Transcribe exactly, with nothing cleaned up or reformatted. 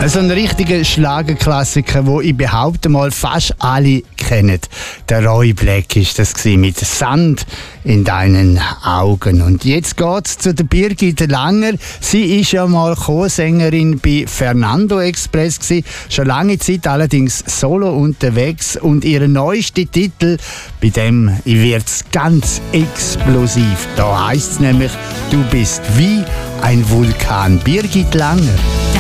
Also ein richtiger Schlagerklassiker, wo ich behaupte mal fast alle kennen. Der Roy Black ist das gewesen, mit Sand in deinen Augen. Und jetzt geht's zu der Birgit Langer. Sie ist ja mal Co-Sängerin bei Fernando Express gewesen, schon lange Zeit allerdings solo unterwegs. Und ihr neuester Titel, bei dem wird's ganz explosiv. Da heisst's nämlich, du bist wie ein Vulkan. Birgit Langer.